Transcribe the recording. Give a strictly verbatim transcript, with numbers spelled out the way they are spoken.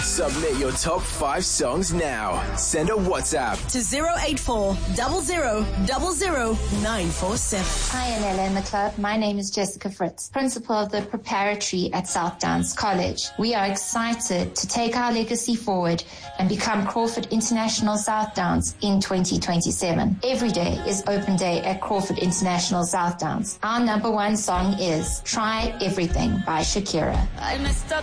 Submit your top five songs now. Send a WhatsApp to zero eight four zero zero zero zero nine four seven. Hi, Anela in the club. My name is Jessica Fritz, principal of the preparatory at South Downs College. We are excited to take our legacy forward and become Crawford International South Downs in twenty twenty-seven. Every day is open day at Crawford International South Downs. Our number one song is Try Everything by Shakira. I messed up.